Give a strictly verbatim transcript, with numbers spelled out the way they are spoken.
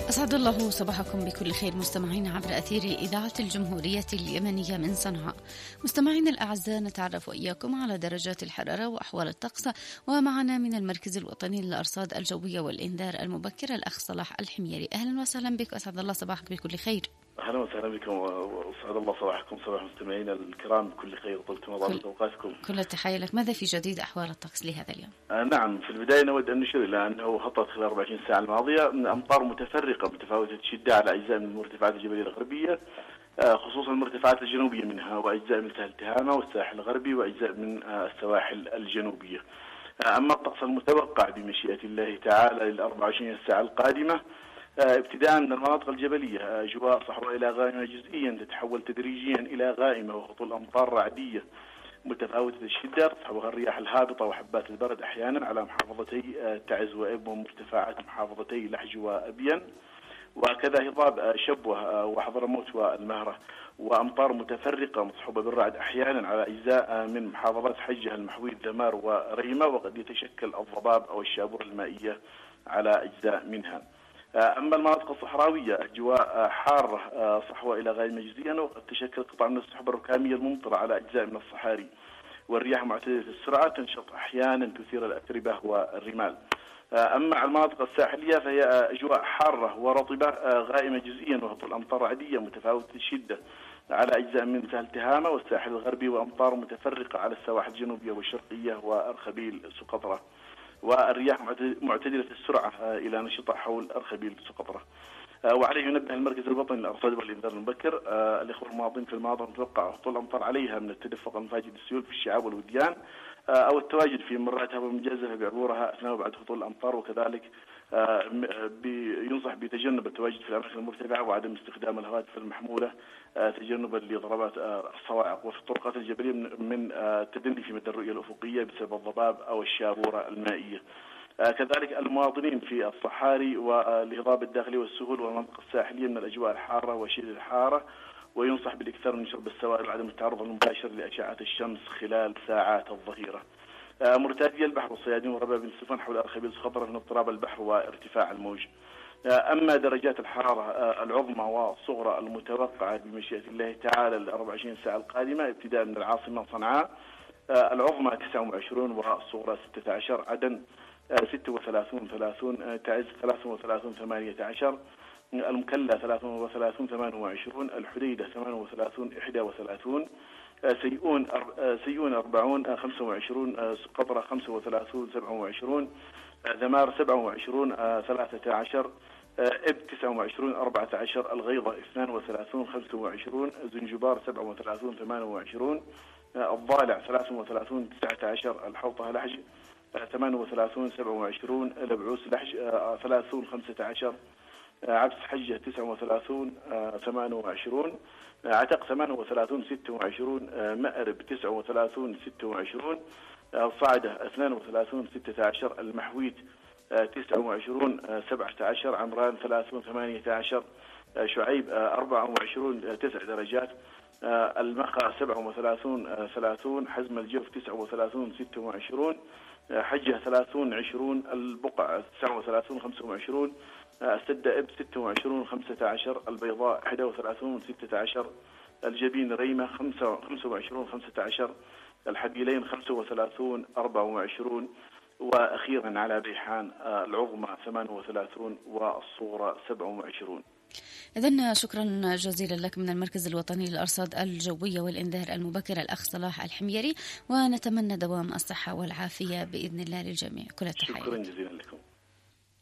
أسعد الله صباحكم بكل خير مستمعين عبر أثير إذاعة الجمهورية اليمنية من صنعاء. مستمعين الأعزاء، نتعرف وإياكم على درجات الحرارة وأحوال الطقس، ومعنا من المركز الوطني للأرصاد الجوية والإنذار المبكر الأخ صلاح الحميري. أهلا وسهلا بك، أسعد الله صباحك بكل خير. أهلا وسهلا بكم وأسعد الله صباحكم صباح مستمعين الكرام بكل خير، طلتم وضعت أوقاتكم. كل التحية لك. ماذا في جديد أحوال الطقس لهذا اليوم؟ آه نعم، في البداية نود أن نشير إلى أنه هطلت خلال أربع وعشرين ساعة الماضية من أمطار متفرقة متفاوتة الشدة على أجزاء من المرتفعات الجبلية الغربية، آه خصوصا المرتفعات الجنوبية منها وأجزاء من سهل تهامة والساحل الغربي وأجزاء من آه السواحل الجنوبية. آه أما الطقس المتوقع بمشيئة الله تعالى للأربع وعشرين ساعة القادمة، ابتداء من المناطق الجبلية أجواء صحراء إلى غائمة جزئيا تتحول تدريجيا إلى غائمة، وهطول أمطار رعدية متفاوتة الشدة تصحبها الرياح الهابطة وحبات البرد أحيانا على محافظتي تعز وإب ومرتفعات محافظتي لحج وأبين، وكذا هضاب شبوة وحضرموت والمهرة، وأمطار متفرقة مصحوبة بالرعد أحيانا على أجزاء من محافظات حجة المحويد ذمار وريمة، وقد يتشكل الضباب أو الشابور المائية على أجزاء منها. أما المناطق الصحراوية أجواء حارة صحوة إلى غائمة جزئيا، وقد تشكل قطع من السحب الركامية الممطرة على أجزاء من الصحاري، والرياح معتدلة السرعة تنشط أحيانا تثير الأتربة والرمال. أما على المناطق الساحلية فهي أجواء حارة ورطبة غائمة جزئيا، وهطول أمطار رعدية متفاوتة الشدة على أجزاء من سهل تهامة والساحل الغربي، وأمطار متفرقة على السواحل الجنوبية والشرقية وأرخبيل سقطرى، والرياح معتدلة السرعة إلى نشطة حول أرخبيل سقطرى. وعليه ينبه المركز الوطني للأرصاد والإنذار المبكر الإخوة المواطنين في المناطق المتوقع هطول الأمطار عليها من التدفق المفاجئ السيول في الشعاب والوديان، أو التواجد في ممرات هواء مجازفة بعبورها أثناء وبعد هطول الأمطار، وكذلك ينصح بتجنب التواجد في الأماكن المرتفعة وعدم استخدام الهواتف المحمولة تجنبا لضربات الصواعق، وفي الطرقات الجبلية من التدني في مدى الرؤية الأفقية بسبب الضباب أو الشابورة المائية. كذلك المواطنين في الصحاري والهضاب الداخلي والسهول والمناطق الساحلية من الأجواء الحارة وشديد الحارة، وينصح بالاكثار من شرب السوائل وعدم التعرض المباشر لأشعة الشمس خلال ساعات الظهيرة. مرتادي البحر والصيادين ورباب السفن حول أرخبيل سقطرى من اضطراب البحر وارتفاع الموج. أما درجات الحرارة العظمى والصغرى المتوقعة بمشيئة الله تعالى للأربع وعشرين ساعة القادمة ابتداء من العاصمة صنعاء العظمى تسعة وعشرين والصغرى ستة عشر، عدن ستة وثلاثين ثلاثون، تعز ثلاثة وثلاثين ثمانية عشر، المكلا ثلاثة وثلاثين ثمانية وعشرين، الحديدة ثمانية وثلاثين إحدى وثلاثين، سيئون سيئون أربعون خمسة وعشرين، سقطرى خمسة وثلاثين سبعة وعشرين، ذمار سبعة وعشرين ثلاثة عشر، إب تسعة وعشرين أربعة عشر، الغيضة اثنان وثلاثين خمسة وعشرين، زنجبار سبعة وثلاثين ثمانية وعشرين، الضالع ثلاثة وثلاثين تسعة عشر، الحوطة لحج ثمانية وثلاثين سبعة وعشرين، البعوث لحج ثلاثين خمسة عشر، عبس حجة تسعة وثلاثين ثمانية وعشرين، عتق ثمانية وثلاثين ستة وعشرين، مأرب تسعة وثلاثين ستة وعشرين، صعدة اثنان وثلاثين ستة عشر، المحويت تسعة وعشرين سبعة عشر، عمران ثلاثين ثمانية عشر، شعيب أربعة وعشرين تسع درجات، المخا سبعة وثلاثين ثلاثين، حزم الجوف تسعة وثلاثين ستة وعشرين، حجة ثلاثين عشرين، البقع تسعة وثلاثين خمسة وعشرين، السدة إب ستة وعشرين خمسة عشر، البيضاء إحدى وثلاثين ستة عشر، الجبين ريمة خمسة وعشرين خمسة عشر، الحبيلين خمسة وثلاثين أربعة وعشرين، وأخيرا على ريحان العظمى ثمانية وثلاثين والصغرى سبعة وعشرين. إذن شكرا جزيلا لك من المركز الوطني للأرصاد الجوية والإنذار المبكر الأخ صلاح الحميري، ونتمنى دوام الصحة والعافية بإذن الله للجميع. كل التحية. شكرا جزيلا لك.